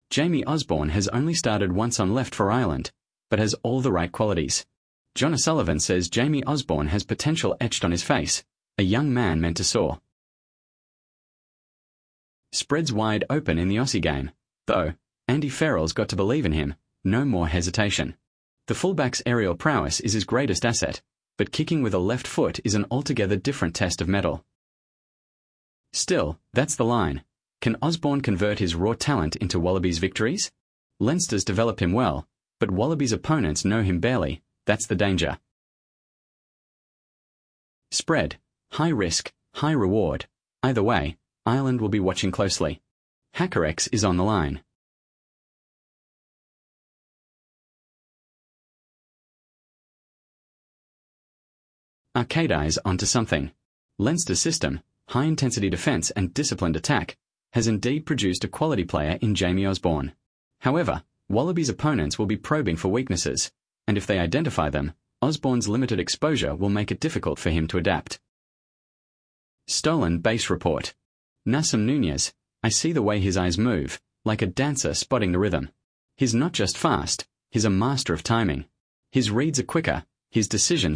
Jamie Osborne has only started once on left for Ireland, but has all the right qualities. John O'Sullivan says Jamie Osborne has potential etched on his face, a young man meant to soar. Spreads wide open in the Aussie game, though Andy Farrell's got to believe in him, no more hesitation. The fullback's aerial prowess is his greatest asset, but kicking with a left foot is an altogether different test of mettle. Still, that's the line. Can Osborne convert his raw talent into Wallabies' victories? Leinster's developed him well, but Wallabies' opponents know him barely. That's the danger. Spread, high risk, high reward. Either way, Ireland will be watching closely. HackerX is on the line. Arcade Eyes onto something. Leinster's system, high-intensity defence and disciplined attack, has indeed produced a quality player in Jamie Osborne. However, Wallabies' opponents will be probing for weaknesses, and if they identify them, Osborne's limited exposure will make it difficult for him to adapt. Stolen base report. Nasim Nunez, I see the way his eyes move, like a dancer spotting the rhythm. He's not just fast, he's a master of timing. His reads are quicker, his decisions